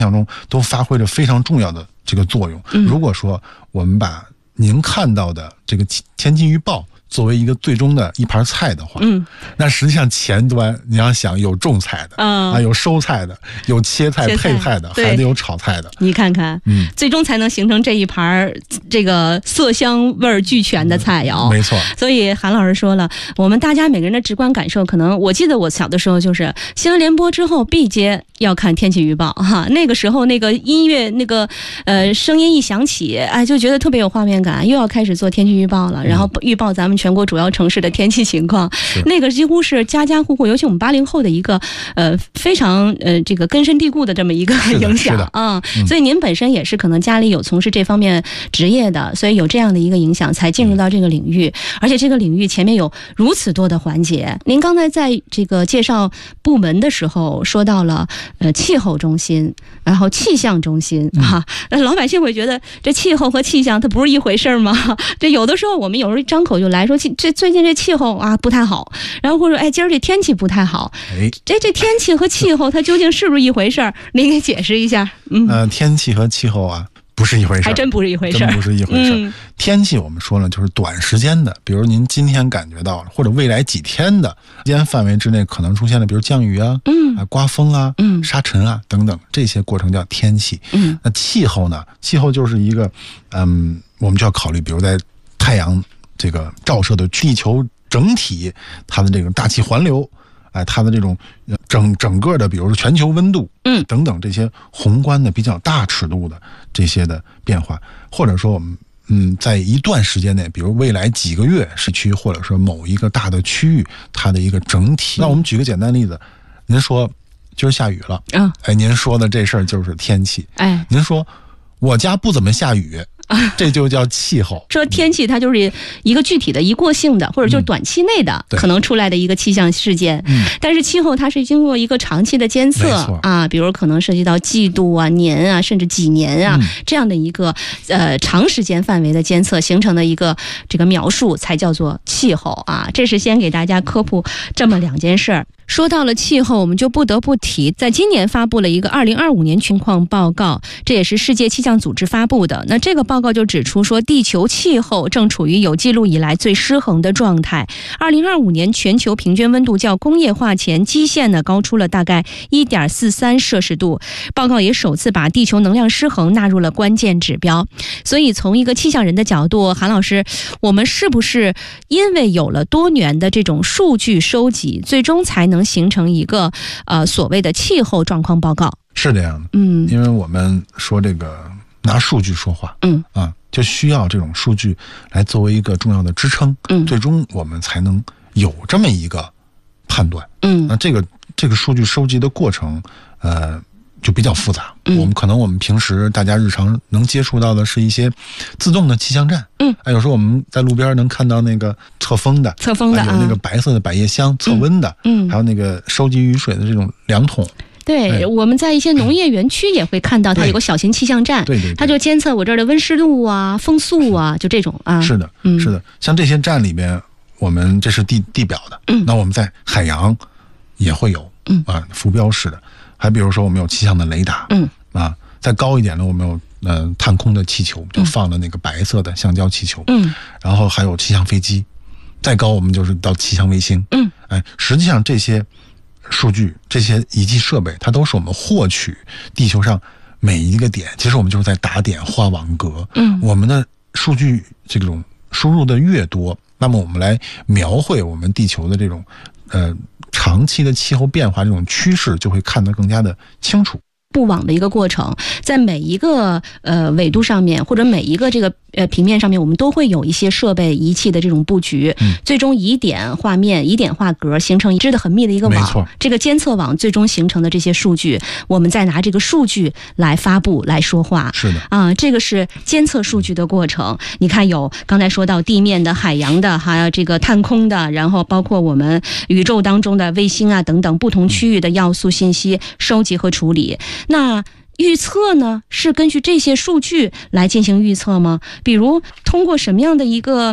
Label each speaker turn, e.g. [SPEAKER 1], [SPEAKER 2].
[SPEAKER 1] 象中都发挥着非常重要的这个作用。如果说我们把您看到的这个天气预报作为一个最终的一盘菜的话，那实际上前端你要想有种菜的，有收菜的，有切菜配菜的，还得有炒菜的。
[SPEAKER 2] 你看看，最终才能形成这一盘这个色香味俱全的菜肴。
[SPEAKER 1] 没错。
[SPEAKER 2] 所以韩老师说了，我们大家每个人的直观感受，可能我记得我小的时候就是新闻联播之后必接要看天气预报哈，那个时候那个音乐那个声音一响起，哎，就觉得特别有画面感，又要开始做天气预报了，然后预报咱们全国主要城市的天气情况，那个几乎是家家户户，尤其我们80后的一个非常这个根深蒂固的这么一个影响啊。所以您本身也是可能家里有从事这方面职业的，所以有这样的一个影响，才进入到这个领域。而且这个领域前面有如此多的环节。您刚才在这个介绍部门的时候说到了气候中心，然后气象中心哈，老百姓会觉得这气候和气象它不是一回事吗？这有的时候我们有时候一张口就来说这最近这气候啊不太好，然后或者今儿这天气不太好，这天气和气候它究竟是不是一回事？您给解释一下。
[SPEAKER 1] 天气和气候啊不是一回事，
[SPEAKER 2] 还真不是一回事，
[SPEAKER 1] 真不是一回事。天气我们说了就是短时间的，比如您今天感觉到了，或者未来几天的时间范围之内可能出现了，比如降雨啊，刮风啊，沙尘啊等等，这些过程叫天气。那气候呢？气候就是一个，我们就要考虑，比如在太阳这个照射的地球整体，它的这个大气环流，它的这种整个的，比如说全球温度，等等这些宏观的比较大尺度的这些的变化，或者说我们在一段时间内，比如未来几个月市区或者说某一个大的区域，它的一个整体。那我们举个简单例子，您说今儿下雨了，您说的这事儿就是天气，您说我家不怎么下雨，这就叫气候。
[SPEAKER 2] 说天气它就是一个具体的一过性的，或者就是短期内的可能出来的一个气象事件，但是气候它是经过一个长期的监测啊，比如可能涉及到季度啊、年啊，甚至几年啊，这样的一个长时间范围的监测形成的一个这个描述，才叫做气候啊。这是先给大家科普这么两件事儿。说到了气候，我们就不得不提，在今年发布了一个2025年情况报告，这也是世界气象组织发布的。那这个报告就指出说，地球气候正处于有记录以来最失衡的状态。2025年全球平均温度较工业化前基线呢高出了大概 1.43 摄氏度。报告也首次把地球能量失衡纳入了关键指标。所以从一个气象人的角度，韩老师，我们是不是因为有了多年的这种数据收集，最终才能形成一个所谓的气候状况报告？
[SPEAKER 1] 是这样的，因为我们说这个拿数据说话，就需要这种数据来作为一个重要的支撑，最终我们才能有这么一个判断。那这个数据收集的过程，就比较复杂。我们平时大家日常能接触到的是一些自动的气象站，有时候我们在路边能看到那个测风的，有那个白色的百叶箱测温的，还有那个收集雨水的这种量筒。
[SPEAKER 2] 对，我们在一些农业园区也会看到它有个小型气象站，它就监测我这儿的温湿度啊、风速啊，就这种啊。
[SPEAKER 1] 是的，是的，像这些站里边，我们这是地表的，那我们在海洋也会有，浮标式的。还比如说我们有气象的雷达，再高一点的我们有探空的气球，就放了那个白色的橡胶气球，然后还有气象飞机，再高我们就是到气象卫星，实际上这些数据、这些仪器设备，它都是我们获取地球上每一个点，其实我们就是在打点画网格，我们的数据这种输入的越多，那么我们来描绘我们地球的这种长期的气候变化这种趋势就会看得更加的清楚。
[SPEAKER 2] 布网的一个过程，在每一个纬度上面，或者每一个这个平面上面，我们都会有一些设备仪器的这种布局，最终以点画面、以点画格，形成一织的很密的一个网。这个监测网最终形成的这些数据，我们再拿这个数据来发布、来说话。
[SPEAKER 1] 是的
[SPEAKER 2] 这个是监测数据的过程。你看，有刚才说到地面的、海洋的，还有这个探空的，然后包括我们宇宙当中的卫星啊等等不同区域的要素信息收集和处理。那预测呢，是根据这些数据来进行预测吗？比如通过什么样的一个